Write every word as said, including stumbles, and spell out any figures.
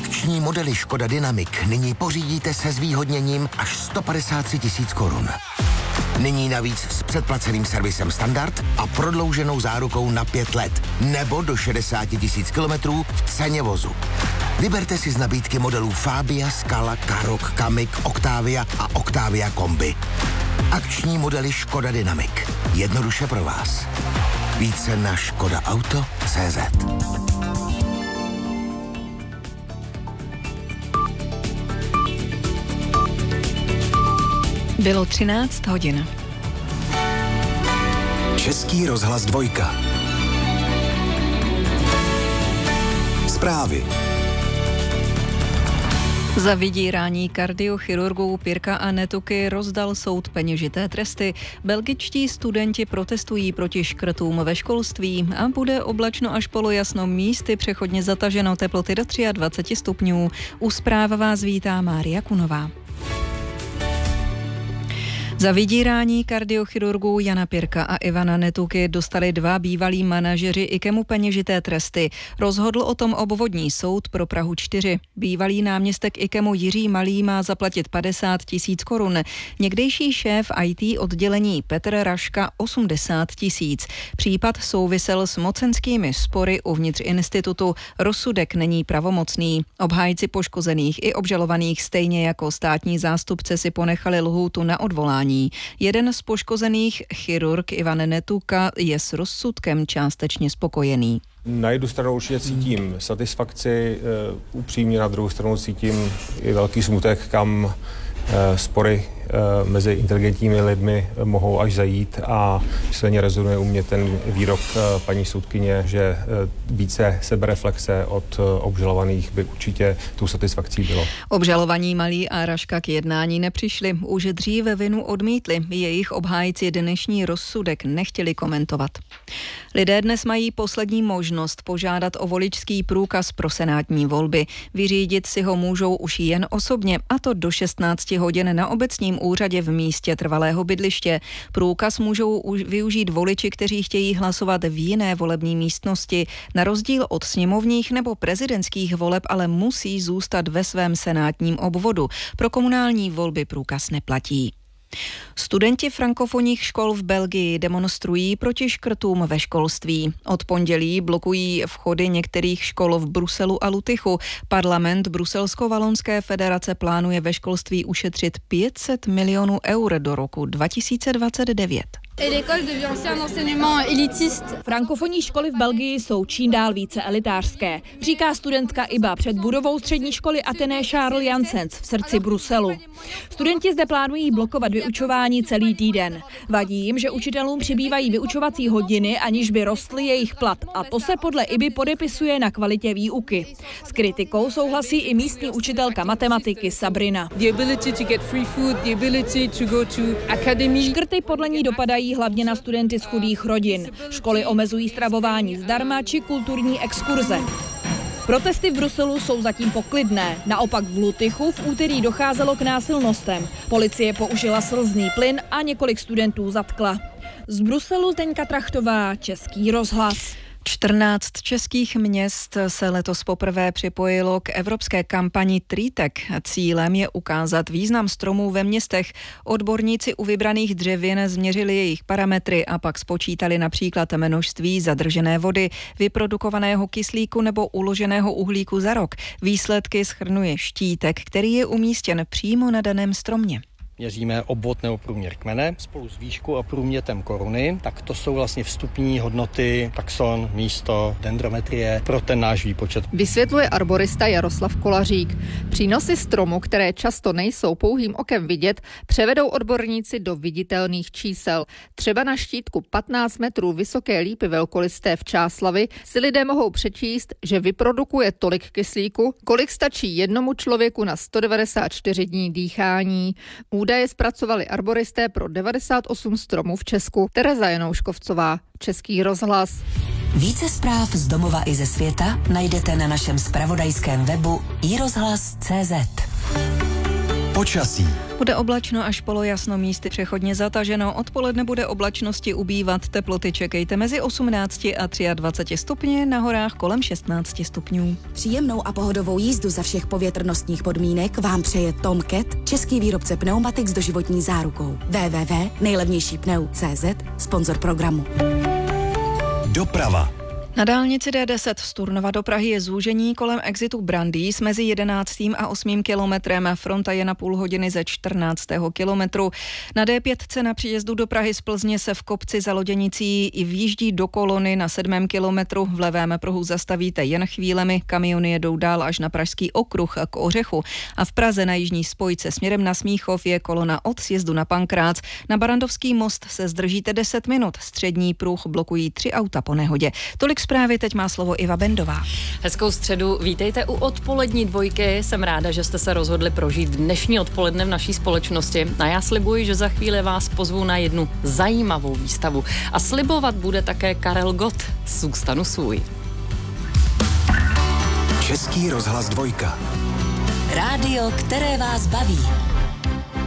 Akční modely Škoda Dynamic nyní pořídíte se zvýhodněním až sto padesát tři tisíc korun. Nyní navíc s předplaceným servisem standard a prodlouženou zárukou na pět let nebo do šedesát tisíc kilometrů v ceně vozu. Vyberte si z nabídky modelů Fabia, Scala, Karoq, Kamiq, Octavia a Octavia Kombi. Akční modely Škoda Dynamic. Jednoduše pro vás. Více na škoda auto tečka cé zet. Bylo třináct hodin. Český rozhlas dvojka. Zprávy. Za vydírání kardiochirurgů Pirka a Netuky rozdal soud peněžité tresty. Belgičtí studenti protestují proti škrtům ve školství a bude oblačno až polojasno, místy přechodně zataženo, teploty do dvacet tři stupňů. U zpráv vás vítá Mária Kunová. Za vydírání kardiochirurgů Jana Pirka a Ivana Netuky dostali dva bývalí manažeři IKEMu peněžité tresty. Rozhodl o tom obvodní soud pro Prahu čtyři. Bývalý náměstek IKEMu Jiří Malý má zaplatit padesát tisíc korun. Někdejší šéf í té oddělení Petr Raška osmdesát tisíc. Případ souvisel s mocenskými spory uvnitř institutu. Rozsudek není pravomocný. Obhájci poškozených i obžalovaných stejně jako státní zástupce si ponechali lhůtu na odvolání. Jeden z poškozených, chirurg Ivan Netuka, je s rozsudkem částečně spokojený. Na jednu stranu určitě cítím satisfakci, upřímně na druhou stranu cítím i velký smutek, kam spory mezi inteligentními lidmi mohou až zajít, a silně rezonuje u mě ten výrok paní soudkyně, že více sebereflexe od obžalovaných by určitě tou satisfakcí bylo. Obžalovaní Malý a Raška k jednání nepřišli. Už dříve vinu odmítli. Jejich obhájci dnešní rozsudek nechtěli komentovat. Lidé dnes mají poslední možnost požádat o voličský průkaz pro senátní volby. Vyřídit si ho můžou už jen osobně, a to do šestnácti hodin na obecním úřadě v místě trvalého bydliště. Průkaz můžou využít voliči, kteří chtějí hlasovat v jiné volební místnosti. Na rozdíl od sněmovních nebo prezidentských voleb ale musí zůstat ve svém senátním obvodu. Pro komunální volby průkaz neplatí. Studenti frankofonních škol v Belgii demonstrují proti škrtům ve školství. Od pondělí blokují vchody některých škol v Bruselu a Lutychu. Parlament Bruselsko-valonské federace plánuje ve školství ušetřit pět set milionů eur do roku dva tisíce dvacet devět. Frankofonní školy v Belgii jsou čím dál více elitářské, říká studentka Iba před budovou střední školy Athené Charles Janssens v srdci Bruselu. Studenti zde plánují blokovat vyučování celý týden. Vadí jim, že učitelům přibývají vyučovací hodiny, aniž by rostly jejich plat, a to se podle Iby podepisuje na kvalitě výuky. S kritikou souhlasí i místní učitelka matematiky Sabrina. Škrty podle ní dopadají hlavně na studenty z chudých rodin. Školy omezují stravování zdarma či kulturní exkurze. Protesty v Bruselu jsou zatím poklidné. Naopak v Lutychu v úterý docházelo k násilnostem. Policie použila slzný plyn a několik studentů zatkla. Z Bruselu Zdeňka Trachtová, Český rozhlas. čtrnáct českých měst se letos poprvé připojilo k evropské kampani Tritek. Cílem je ukázat význam stromů ve městech. Odborníci u vybraných dřevin změřili jejich parametry a pak spočítali například množství zadržené vody, vyprodukovaného kyslíku nebo uloženého uhlíku za rok. Výsledky shrnuje štítek, který je umístěn přímo na daném stromě. Měříme obvod nebo průměr kmene spolu s výškou a průměrem koruny, tak to jsou vlastně vstupní hodnoty, taxon, místo, dendrometrie pro ten náš výpočet. Vysvětluje arborista Jaroslav Kolařík. Přínosy stromu, které často nejsou pouhým okem vidět, převedou odborníci do viditelných čísel. Třeba na štítku patnáct metrů vysoké lípy velkolisté v Čáslavi si lidé mohou přečíst, že vyprodukuje tolik kyslíku, kolik stačí jednomu člověku na sto devadesát čtyři dní dýchání. Údaje zpracovali arboristé pro devadesát osm stromů v Česku. Tereza Janouškovcová, Český rozhlas. Více zpráv z domova i ze světa najdete na našem zpravodajském webu i rozhlas tečka cé zet. Počasí. Bude oblačno až polojasno, místy přechodně zataženo. Odpoledne bude oblačnosti ubývat, teploty čekejte mezi osmnáct a dvacet tři stupně, na horách kolem šestnáct stupňů. Příjemnou a pohodovou jízdu za všech povětrnostních podmínek vám přeje Tom Cat, český výrobce pneumatik s doživotní zárukou. w w w tečka nejlevnější pneu tečka cé zet, sponzor programu. Doprava. Na dálnici D deset z Turnova do Prahy je zúžení kolem exitu Brandýs mezi jedenáctým a osmým kilometrem. Fronta je na půl hodiny ze čtrnáctého kilometru. Na D pět na příjezdu do Prahy z Plzně se v kopci za Loděnicí i vjíždí do kolony na sedmém kilometru. V levém pruhu zastavíte jen chvílemi, kamiony jedou dál až na Pražský okruh k Ořechu. A v Praze na jižní spojce směrem na Smíchov je kolona od sjezdu na Pankrác. Na Barandovský most se zdržíte deset minut. Střední pruh blokují tři auta po nehodě. Tolik zprávy, teď má slovo Iva Bendová. Hezkou středu, vítejte u odpolední dvojky. Jsem ráda, že jste se rozhodli prožít dnešní odpoledne v naší společnosti. A já slibuji, že za chvíli vás pozvu na jednu zajímavou výstavu. A slibovat bude také Karel Gott. Zůstanu svůj. Český rozhlas dvojka. Rádio, které vás baví.